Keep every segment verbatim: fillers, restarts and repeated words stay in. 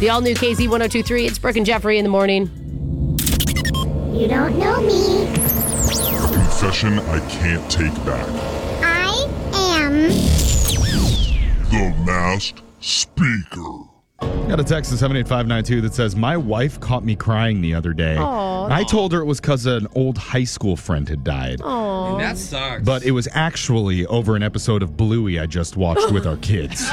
The all-new K Z one oh two point three. It's Brooke and Jeffrey in the morning. You don't know me. Confession I can't take back. I am The Masked Speaker. Got a text to seven eight five nine two that says, my wife caught me crying the other day. Aww. I told her it was because an old high school friend had died. Aww. And that sucks. But it was actually over an episode of Bluey I just watched with our kids.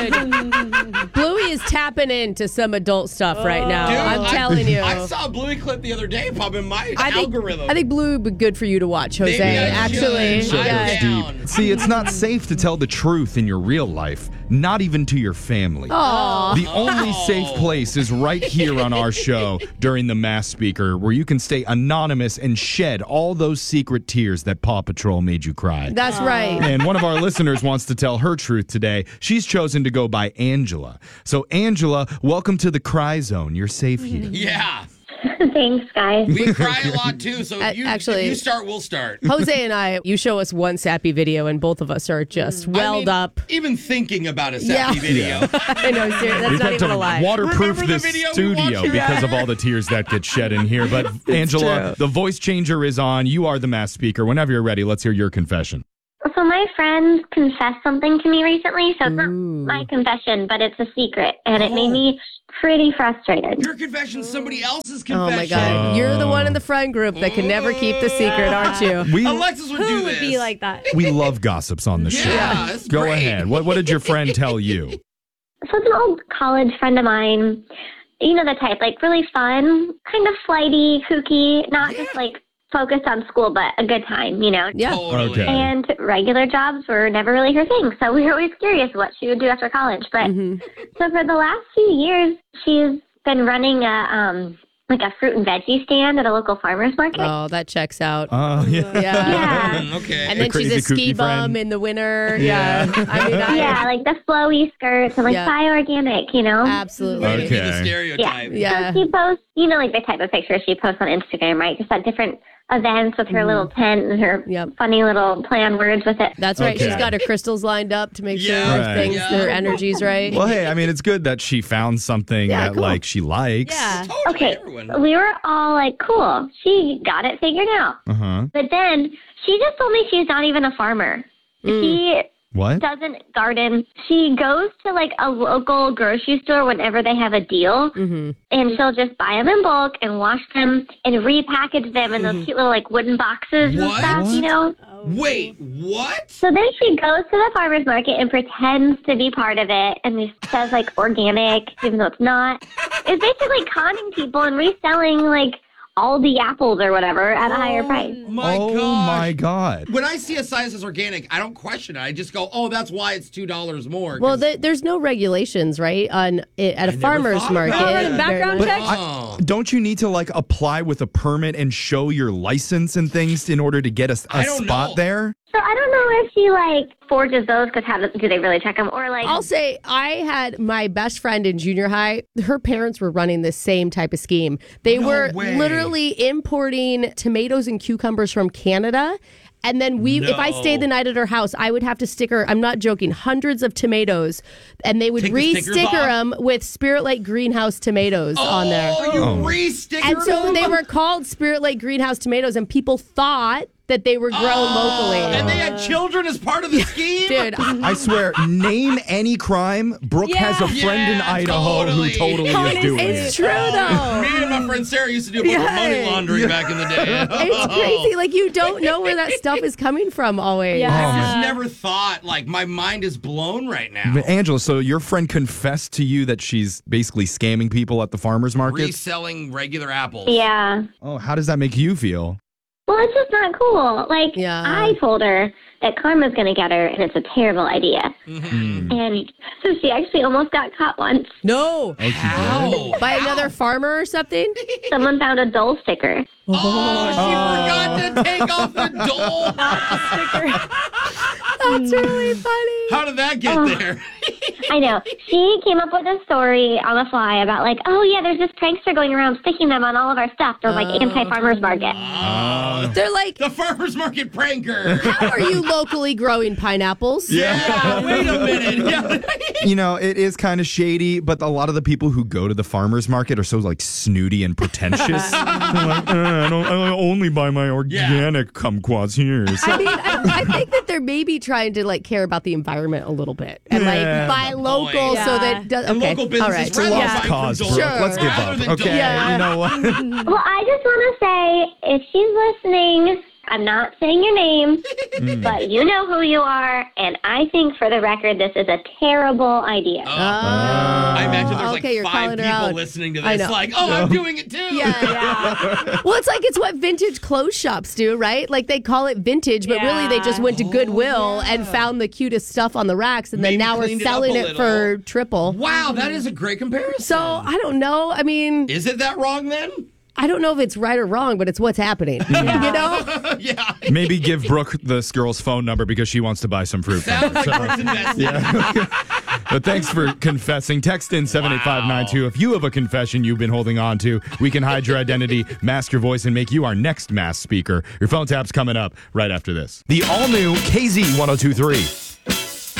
Dude, Bluey is tapping into some adult stuff right now. Dude, I'm I- telling you. I saw a Bluey clip the other day pop in my I think, algorithm. I think Bluey would be good for you to watch, Jose. Maybe I Actually, should. Shit Yeah. goes Down. deep. See, it's not safe to tell the truth in your real life, not even to your family. Aw. The only Oh. safe place is right here on our show during the Mass Speaker, where you can stay anonymous and shed all those secret tears that Paw Patrol made you cry. That's right. And one of our listeners wants to tell her truth today. She's chosen to go by Angela. So, Angela, welcome to the Cry Zone. You're safe here. Yeah. Thanks, guys. We cry a lot too, so A- if you, actually- if you start, we'll start. Jose and I, you show us one sappy video, and both of us are just welled I mean, up. Even thinking about a Yeah. sappy video. I know, seriously, that's We've not had even to a lie. waterproof Remember the this video we studio watched? because of all the tears that get shed in here. But Angela, true. the voice changer is on. You are the Mass Speaker. Whenever you're ready, let's hear your confession. So my friend confessed something to me recently, so it's not my confession, but it's a secret, and it made me pretty frustrated. Your confession's somebody else's Oh confession. my God. You're the one in the friend group that can never keep the secret, aren't you? We Alexis would do Who this. would be like that? we love gossips on the show. Yeah, it's Go great. ahead. What what did your friend tell you? So it's an old college friend of mine, you know the type, like really fun, kind of flighty, kooky, not just like focused on school, but a good time, you know? Yeah. Totally. Okay. And regular jobs were never really her thing, so we were always curious what she would do after college. But so for the last few years, she's been running a um like a fruit and veggie stand at a local farmer's market. Oh, that checks out. Oh, yeah. Yeah. Yeah. Mm, okay. And then she's crazy a ski kooky bum friend. in the winter. Yeah. I mean, I, Yeah, like the flowy skirts and like Yeah. buy organic, you know? absolutely. Way to be the Okay. stereotype. Yeah. So she posts, you know, like the type of pictures she posts on Instagram, right? Just at different events with her little tent and her Yep. funny little plan words with it. That's right. Okay. She's got her crystals lined up to make sure Yeah. Right. things, Yeah. her energy's right. Well, hey, I mean, it's good that she found something Yeah, that, cool. like, she likes. Yeah. Totally. Okay, Everyone. we were all like, cool, she got it figured out. Uh-huh. But then she just told me she's not even a farmer. She What? doesn't garden. She goes to like a local grocery store whenever they have a deal, Mm-hmm. and she'll just buy them in bulk and wash them and repackage them in those cute little like wooden boxes and What? stuff, you know? Wait, what? So then she goes to the farmer's market and pretends to be part of it and just says like organic, even though it's not. It's basically conning people and reselling like Aldi apples or whatever at a higher price. My oh, gosh. my God. When I see a sign that says organic, I don't question it. I just go, oh, that's why it's two dollars more. Well, 'cause- the, there's no regulations, right, on it, at a never farmer's thought market. about Not running it. background Very checks? much. Oh. Don't you need to, like, apply with a permit and show your license and things in order to get a, I a don't spot know. there? So I don't know if she like forges those because how do, do they really check them or like I'll say I had my best friend in junior high. Her parents were running the same type of scheme. They No were way. literally importing tomatoes and cucumbers from Canada. And then we, if I No. stayed the night at her house, I would have to sticker, I'm not joking, hundreds of tomatoes. And they would Take the stickers re-sticker off? them with Spirit Lake Greenhouse tomatoes on there. Oh, you Oh. re-sticker And so them? they were called Spirit Lake Greenhouse tomatoes, and people thought that they were grown locally. And they had children as part of the scheme? Dude, I swear, name any crime. Brooke Yeah. has a friend in Yeah, Idaho totally. who totally is Honestly. doing it's it. true though. Me and my friend Sarah used to do a bunch of Yeah. money laundering back in the day. It's crazy. Like, you don't know where that stuff is coming from always. Yeah. I just never thought, like, my mind is blown right now. But Angela, so your friend confessed to you that she's basically scamming people at the farmer's market? Reselling regular apples. yeah. Oh, how does that make you feel? Well, it's just not cool. Like Yeah. I told her that karma's gonna get her, and it's a terrible idea. Mm-hmm. And so she actually almost got caught once. No. How? By How? another farmer or something? Someone found a Dole sticker. Oh, she forgot to take off the dole. That's really funny. How did that get Oh. there? I know. She came up with a story on the fly about like, oh yeah, there's this prankster going around sticking them on all of our stuff. They're like anti-farmers market. Oh, They're like, the farmer's market pranker. how are you locally growing pineapples? Yeah, wait a minute. Yeah. You know, it is kind of shady, but a lot of the people who go to the farmer's market are so like snooty and pretentious. They're like, uh, I, don't, I only buy my organic kumquats here. So. I mean, I, I think that they're maybe trying to like care about the environment a little bit and Yeah. like buy local Yeah. so that does, And okay. local businesses all right. It's a rather lost buy from cause, Dole. Brooke. Sure. Let's give Rather up. than Okay, Dole. Yeah. you know what? Well, I just want to say, if she's listening, I'm not saying your name, but you know who you are, and I think, for the record, this is a terrible idea. Oh. I imagine there's okay, like you're five calling her people out. listening to I this, know. like, oh, I'm doing it too. Yeah, yeah. Well, it's like it's what vintage clothes shops do, right? Like they call it vintage, but really they just went to Goodwill and found the cutest stuff on the racks, and Maybe then now we're cleaned it up selling a it for little. triple. Wow, that is a great comparison. So I don't know. I mean, Is it that wrong then? I don't know if it's right or wrong, but it's what's happening. You know? Yeah. Maybe give Brooke this girl's phone number because she wants to buy some fruit. Sounds like Brooke's invested. But thanks for confessing. Text in seven eight five nine two if you have a confession you've been holding on to. We can hide your identity, mask your voice, and make you our next mass speaker. Your phone tap's coming up right after this. The all-new K Z ten twenty-three.